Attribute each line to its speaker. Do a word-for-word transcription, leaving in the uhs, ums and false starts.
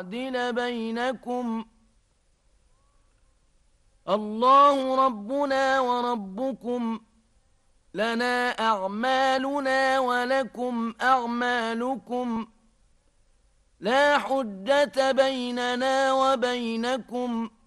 Speaker 1: يعدل بينكم الله ربنا وربكم لنا أعمالنا ولكم أعمالكم لا حجة بيننا وبينكم